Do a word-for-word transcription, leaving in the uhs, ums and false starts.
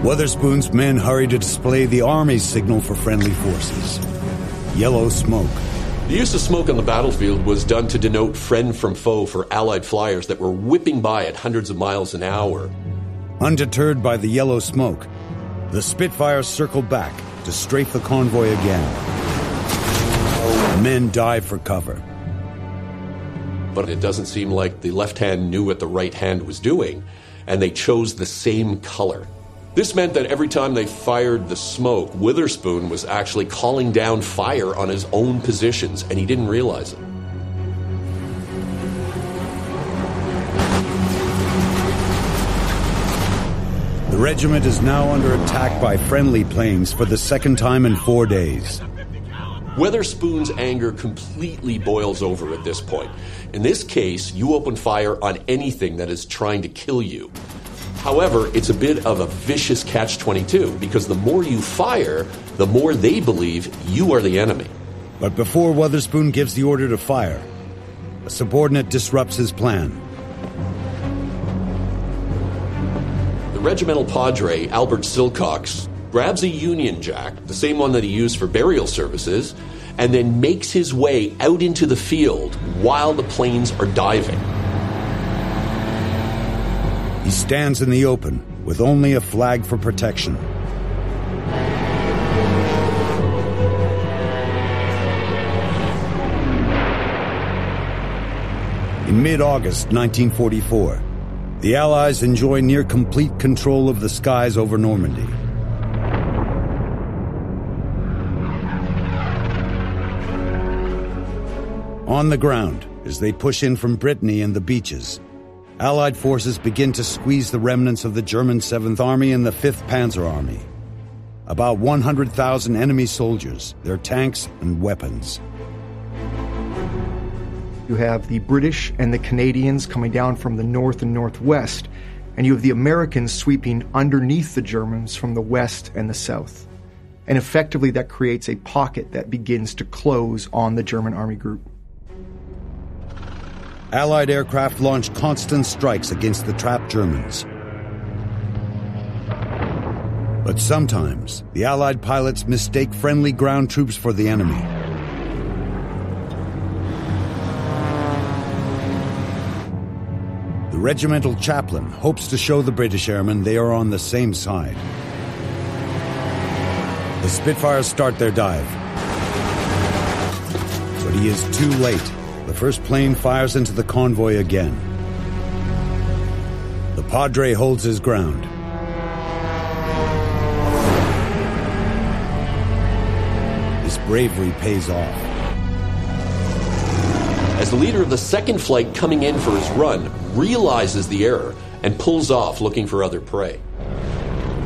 Witherspoon's men hurry to display the Army's signal for friendly forces. Yellow smoke. The use of smoke on the battlefield was done to denote friend from foe for Allied flyers that were whipping by at hundreds of miles an hour. Undeterred by the yellow smoke, the Spitfires circle back to strafe the convoy again. The men dive for cover. But it doesn't seem like the left hand knew what the right hand was doing, and they chose the same color. This meant that every time they fired the smoke, Witherspoon was actually calling down fire on his own positions, and he didn't realize it. The regiment is now under attack by friendly planes for the second time in four days. Witherspoon's anger completely boils over at this point. In this case, you open fire on anything that is trying to kill you. However, it's a bit of a vicious catch twenty-two, because the more you fire, the more they believe you are the enemy. But before Witherspoon gives the order to fire, a subordinate disrupts his plan. The regimental padre, Albert Silcox, grabs a Union Jack, the same one that he used for burial services, and then makes his way out into the field while the planes are diving. He stands in the open with only a flag for protection. In mid-August nineteen forty-four, the Allies enjoy near complete control of the skies over Normandy. On the ground, as they push in from Brittany and the beaches, Allied forces begin to squeeze the remnants of the German seventh Army and the fifth Panzer Army. About one hundred thousand enemy soldiers, their tanks and weapons. You have the British and the Canadians coming down from the north and northwest, and you have the Americans sweeping underneath the Germans from the west and the south. And effectively that creates a pocket that begins to close on the German army group. Allied aircraft launch constant strikes against the trapped Germans. But sometimes, the Allied pilots mistake friendly ground troops for the enemy. The regimental chaplain hopes to show the British airmen they are on the same side. The Spitfires start their dive. But he is too late. The first plane fires into the convoy again. The Padre holds his ground. His bravery pays off. As the leader of the second flight coming in for his run realizes the error and pulls off looking for other prey.